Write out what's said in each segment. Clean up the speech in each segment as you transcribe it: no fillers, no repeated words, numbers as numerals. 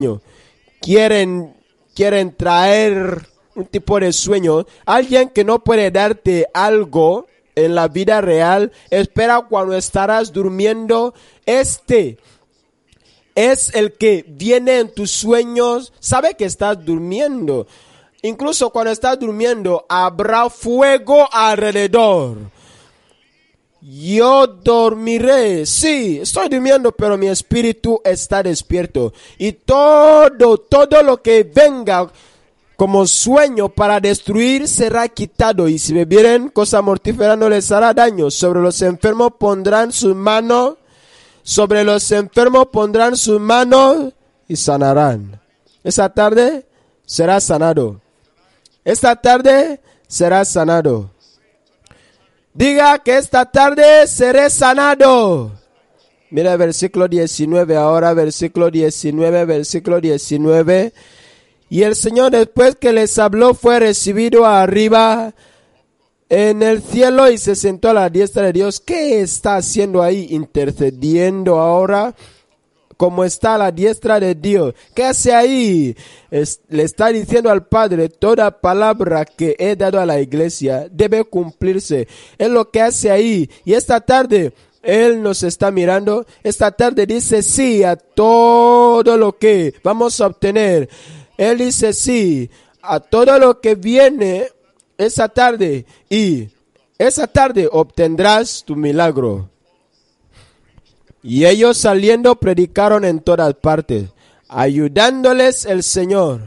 quieren traer un tipo de sueño. Alguien que no puede darte algo en la vida real, espera cuando estarás durmiendo. Este es el que viene en tus sueños, sabe que estás durmiendo. Incluso cuando estás durmiendo, habrá fuego alrededor. Yo dormiré, sí, estoy durmiendo, pero mi espíritu está despierto. Y todo lo que venga como sueño para destruir será quitado. Y si bebieren cosa mortífera no les hará daño. Sobre los enfermos pondrán sus manos y sanarán. Esta tarde serás sanado. Esta tarde serás sanado. Diga que esta tarde seré sanado. Mira el versículo 19 ahora, versículo 19. Y el Señor, después que les habló, fue recibido arriba en el cielo y se sentó a la diestra de Dios. ¿Qué está haciendo ahí? Intercediendo ahora. Como está a la diestra de Dios. ¿Qué hace ahí? Le está diciendo al Padre, toda palabra que he dado a la iglesia debe cumplirse. Es lo que hace ahí. Y esta tarde, Él nos está mirando. Esta tarde dice sí a todo lo que vamos a obtener. Él dice sí a todo lo que viene esa tarde. Y esa tarde obtendrás tu milagro. Y ellos saliendo predicaron en todas partes, ayudándoles el Señor.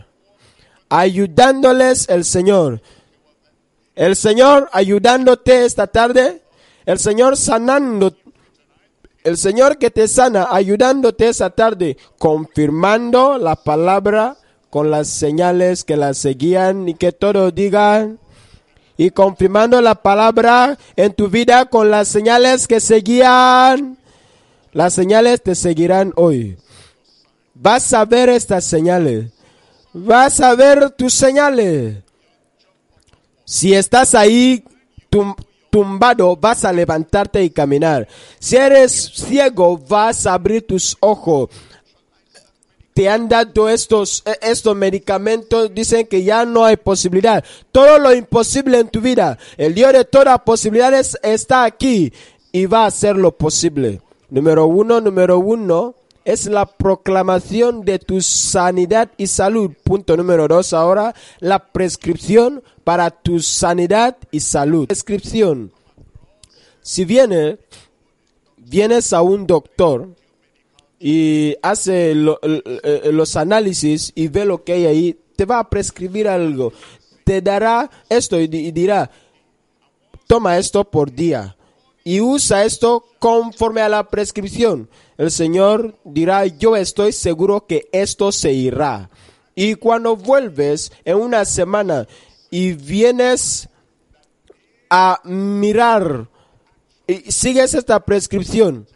El Señor ayudándote esta tarde, el Señor sanando, el Señor que te sana, ayudándote esta tarde, confirmando la palabra con las señales que la seguían y que todos digan. Y confirmando la palabra en tu vida con las señales que seguían. Las señales te seguirán hoy. Vas a ver estas señales. Vas a ver tus señales. Si estás ahí tumbado, vas a levantarte y caminar. Si eres ciego, vas a abrir tus ojos. Te han dado estos medicamentos, dicen que ya no hay posibilidad. Todo lo imposible en tu vida, el Dios de todas las posibilidades está aquí y va a hacer lo posible. Número uno, es la proclamación de tu sanidad y salud. Punto número 2 ahora, la prescripción para tu sanidad y salud. Prescripción. Si vienes a un doctor y hace los análisis y ve lo que hay ahí, te va a prescribir algo. Te dará esto y dirá, toma esto por día. Y usa esto conforme a la prescripción. El Señor dirá, yo estoy seguro que esto se irá. Y cuando vuelves en una semana y vienes a mirar y sigues esta prescripción,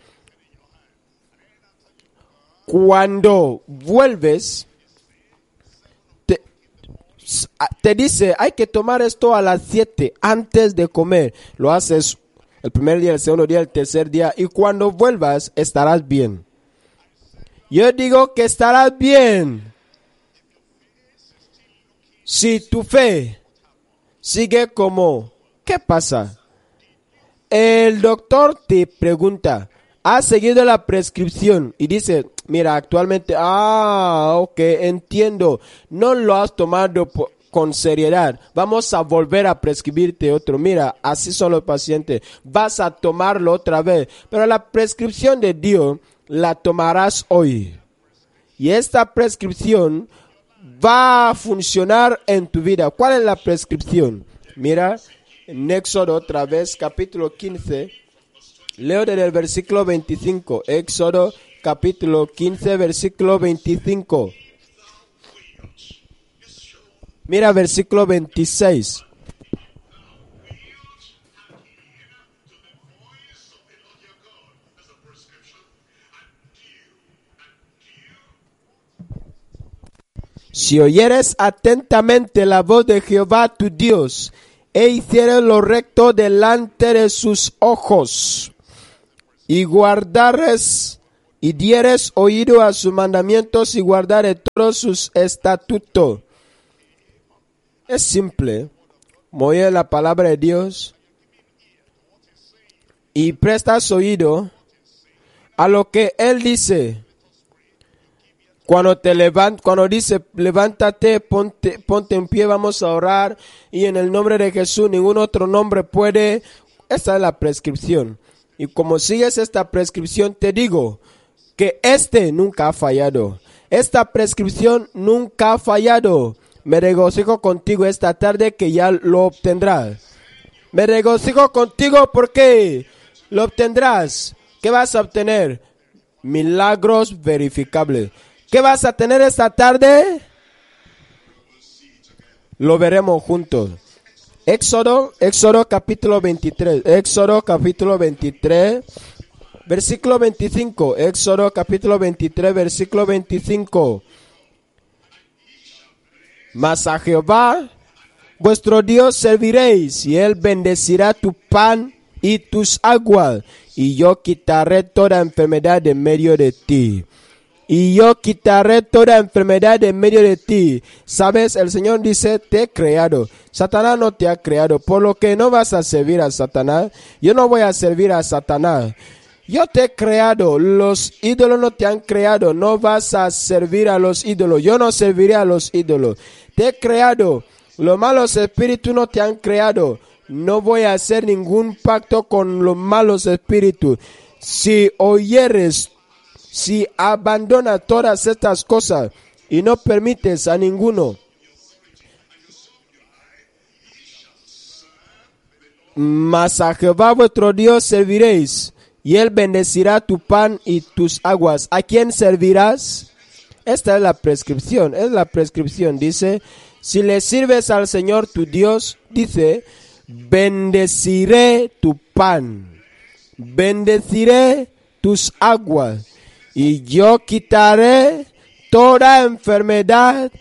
cuando vuelves, te dice, hay que tomar esto a las 7 antes de comer. Lo haces el primer día, el segundo día, el tercer día. Y cuando vuelvas, estarás bien. Yo digo que estarás bien. Si tu fe sigue como, ¿qué pasa? El doctor te pregunta, ¿has seguido la prescripción? Y dice, mira, actualmente, ok, entiendo. No lo has tomado con seriedad. Vamos a volver a prescribirte otro. Mira, así son los pacientes. Vas a tomarlo otra vez. Pero la prescripción de Dios la tomarás hoy. Y esta prescripción va a funcionar en tu vida. ¿Cuál es la prescripción? Mira, en Éxodo otra vez, capítulo 15. Leo desde el versículo 25. Éxodo, capítulo 15, versículo 25. Mira versículo 26. Si oyeres atentamente la voz de Jehová tu Dios, e hicieres lo recto delante de sus ojos, y guardares y dieres oído a sus mandamientos y guardares todos sus estatutos. Es simple. Oye la palabra de Dios y prestas oído a lo que Él dice. Cuando dice, levántate, ponte en pie, vamos a orar, y en el nombre de Jesús, ningún otro nombre puede. Esta es la prescripción. Y como sigues esta prescripción, te digo que nunca ha fallado. Esta prescripción nunca ha fallado. Me regocijo contigo esta tarde que ya lo obtendrás. Me regocijo contigo porque lo obtendrás. ¿Qué vas a obtener? Milagros verificables. ¿Qué vas a tener esta tarde? Lo veremos juntos. Éxodo capítulo 23. Éxodo capítulo 23, versículo 25. Éxodo capítulo 23, versículo 25. Mas a Jehová, vuestro Dios, serviréis, y Él bendecirá tu pan y tus aguas, y yo quitaré toda enfermedad de medio de ti. Y yo quitaré toda enfermedad de medio de ti. Sabes, el Señor dice, te he creado. Satanás no te ha creado, por lo que no vas a servir a Satanás. Yo no voy a servir a Satanás. Yo te he creado, los ídolos no te han creado, no vas a servir a los ídolos. Yo no serviré a los ídolos. Te he creado, los malos espíritus no te han creado. No voy a hacer ningún pacto con los malos espíritus. Si abandonas todas estas cosas y no permites a ninguno, mas a Jehová vuestro Dios serviréis, y Él bendecirá tu pan y tus aguas. ¿A quién servirás? Esta es la prescripción. Dice, si le sirves al Señor tu Dios, dice, bendeciré tu pan, bendeciré tus aguas, y yo quitaré toda enfermedad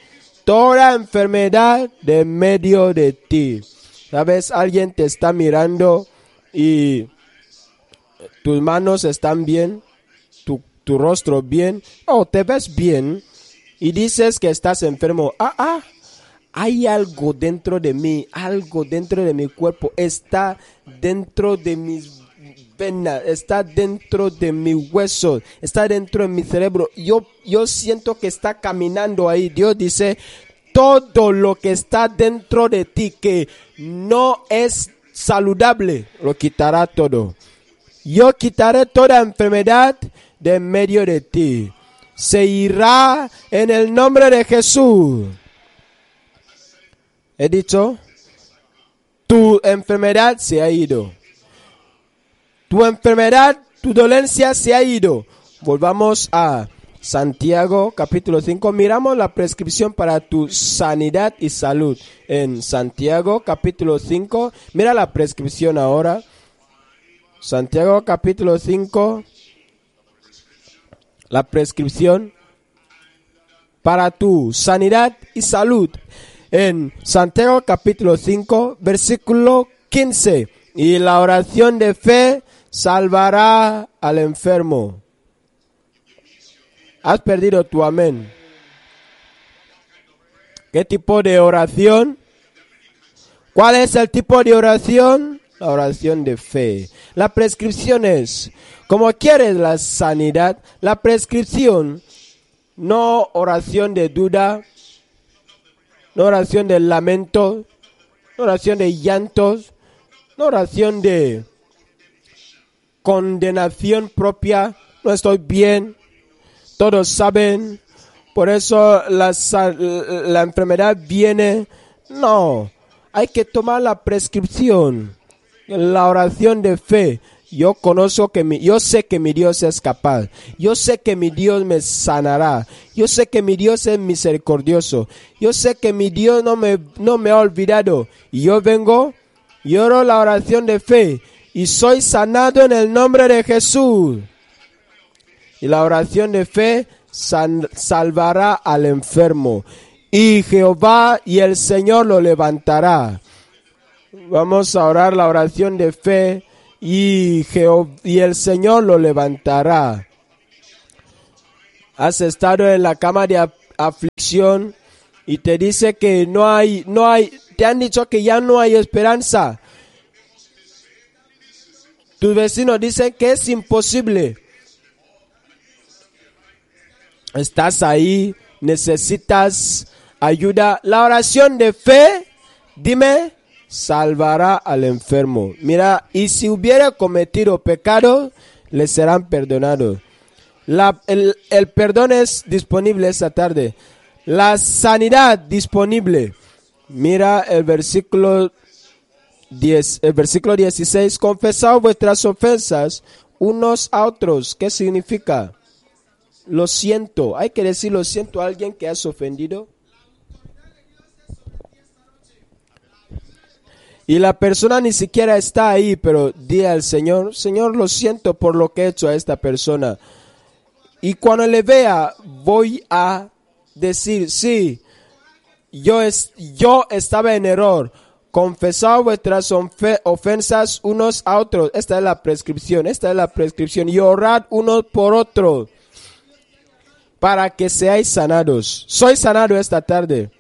de medio de ti. ¿Sabes? Alguien te está mirando y tus manos están bien, tu rostro bien, te ves bien, y dices que estás enfermo. Hay algo dentro de mí, algo dentro de mi cuerpo, está dentro de mis venas, está dentro de mi hueso, está dentro de mi cerebro. Yo siento que está caminando ahí. Dios dice, todo lo que está dentro de ti que no es saludable, lo quitará todo. Yo quitaré toda enfermedad de medio de ti. Se irá en el nombre de Jesús. He dicho, tu enfermedad se ha ido. Tu enfermedad, tu dolencia se ha ido. Volvamos a Santiago capítulo 5. Miramos la prescripción para tu sanidad y salud. En Santiago capítulo 5. Mira la prescripción ahora. Santiago capítulo 5. La prescripción para tu sanidad y salud. En Santiago capítulo 5, versículo 15. Y la oración de fe salvará al enfermo. ¿Has perdido tu amén? ¿Qué tipo de oración? ¿Cuál es el tipo de oración? La oración de fe. La prescripción es, como quieres la sanidad, la prescripción, no oración de duda, no oración de lamento, no oración de llantos, no oración de condenación propia. No estoy bien, todos saben, por eso la enfermedad viene. No, hay que tomar la prescripción, la oración de fe. Yo sé que mi Dios es capaz. Yo sé que mi Dios me sanará. Yo sé que mi Dios es misericordioso. Yo sé que mi Dios no me ha olvidado. Y yo vengo y oro la oración de fe y soy sanado en el nombre de Jesús. Y la oración de fe salvará al enfermo. Y Jehová y el Señor lo levantará. Vamos a orar la oración de fe. Y el Señor lo levantará. Has estado en la cama de aflicción y te dice que no hay, te han dicho que ya no hay esperanza. Tus vecinos dicen que es imposible. Estás ahí, necesitas ayuda. La oración de fe, dime, salvará al enfermo. Mira, y si hubiera cometido pecado, le serán perdonados. El perdón es disponible esta tarde. La sanidad disponible. Mira el versículo 10, el versículo 16. Confesad vuestras ofensas unos a otros. ¿Qué significa? Lo siento. Hay que decir lo siento a alguien que has ofendido. Y la persona ni siquiera está ahí, pero di al Señor, Señor, lo siento por lo que he hecho a esta persona. Y cuando le vea, voy a decir, sí, yo estaba en error. Confesad vuestras ofensas unos a otros. Esta es la prescripción. Y orad unos por otros para que seáis sanados. Soy sanado esta tarde.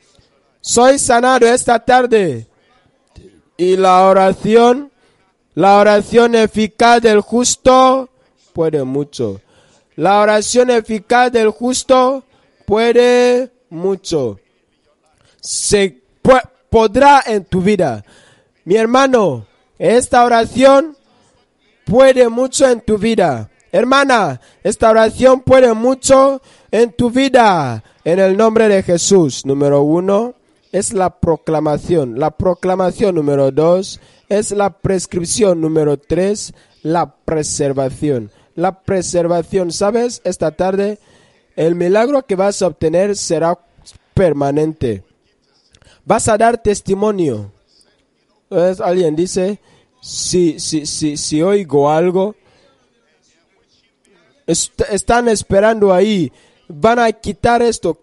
Y la oración eficaz del justo puede mucho. La oración eficaz del justo puede mucho. Podrá en tu vida. Mi hermano, esta oración puede mucho en tu vida. Hermana, esta oración puede mucho en tu vida. En el nombre de Jesús. Número 1 es la proclamación. La proclamación número 2 es la prescripción. Número 3, la preservación. La preservación, ¿sabes? Esta tarde el milagro que vas a obtener será permanente. Vas a dar testimonio. Entonces, alguien dice, si oigo algo, están esperando ahí, van a quitar esto.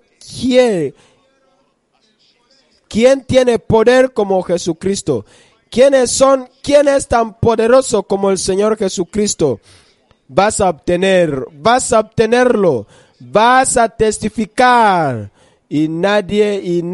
¿Quién tiene poder como Jesucristo? ¿Quién es tan poderoso como el Señor Jesucristo? Vas a obtenerlo, vas a testificar. Y nadie en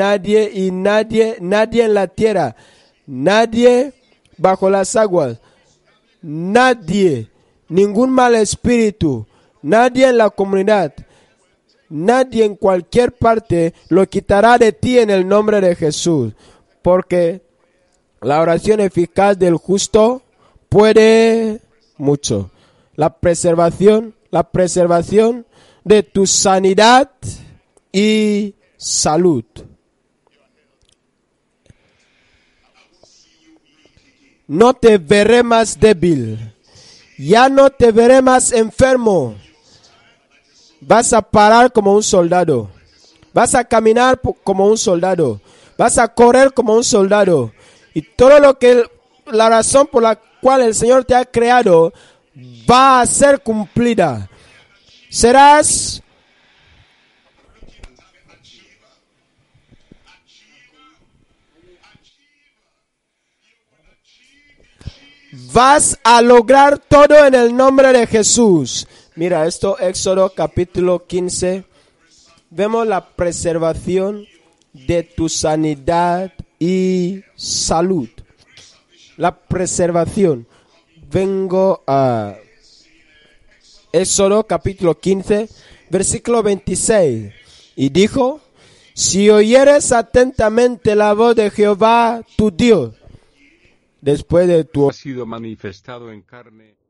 la tierra, nadie bajo las aguas, nadie, ningún mal espíritu, nadie en la comunidad, nadie en cualquier parte lo quitará de ti en el nombre de Jesús. Porque la oración eficaz del justo puede mucho. La preservación de tu sanidad y salud. No te veré más débil. Ya no te veré más enfermo. Vas a parar como un soldado. Vas a caminar como un soldado. Vas a correr como un soldado. Y todo la razón por la cual el Señor te ha creado va a ser cumplida. Vas a lograr todo en el nombre de Jesús. Mira esto, Éxodo capítulo 15. Vemos la preservación de tu sanidad y salud. La preservación. Vengo a Éxodo capítulo 15, versículo 26. Y dijo, si oyeres atentamente la voz de Jehová tu Dios, después de tu ha sido manifestado en carne.